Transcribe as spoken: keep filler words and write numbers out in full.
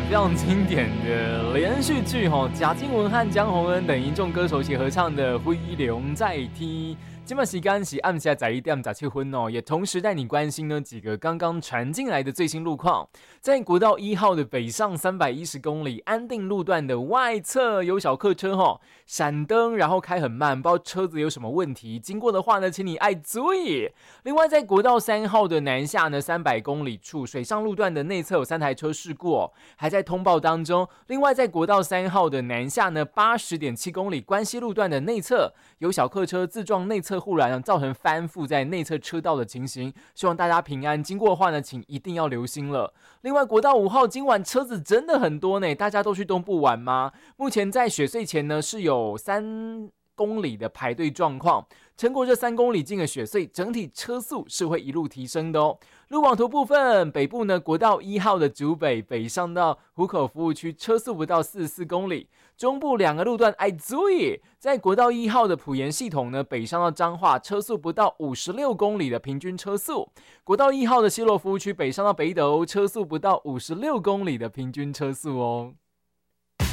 非常经典的连续剧哈，贾静雯和江宏恩等一众歌手一起合唱的《飞龙在天》。今晚时间是暗下十一点十七分哦，也同时带你关心呢几个刚刚传进来的最新路况。在国道一号的北上三百一十公里安定路段的外侧有小客车哈，闪灯然后开很慢，不知道车子有什么问题，经过的话呢，请你爱注意。另外在国道三号的南下呢三百公里处水上路段的内侧有三台车事故哦，还在通报当中。另外在国道三号的南下呢八十点七公里关西路段的内侧有小客车自撞内侧护栏，造成翻覆在内侧车道的情形，希望大家平安，经过的话呢请一定要留心了。另外国道五号今晚车子真的很多呢，大家都去东部玩吗？目前在雪隧前呢是有三公里的排队状况，撑过这三公里进的雪隧，整体车速是会一路提升的哦。路网图部分，北部呢国道一号的竹北北上到湖口服务区车速不到四十四公里，中部两个路段爱注意，在国道一号的埔盐系统呢北上到彰化车速不到五十六公里的平均车速，国道一号的西螺服务区北上到北斗车速不到五十六公里的平均车速哦。